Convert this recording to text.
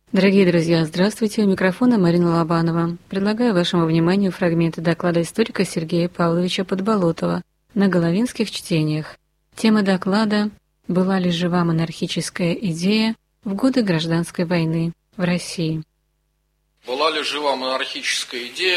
Дорогие друзья, здравствуйте, у микрофона Марина Лобанова. Предлагаю вашему вниманию фрагменты доклада историка Сергея Павловича Подболотова на Головинских чтениях. Тема доклада «Была ли жива монархическая идея в годы гражданской войны в России?» Была ли жива монархическая идея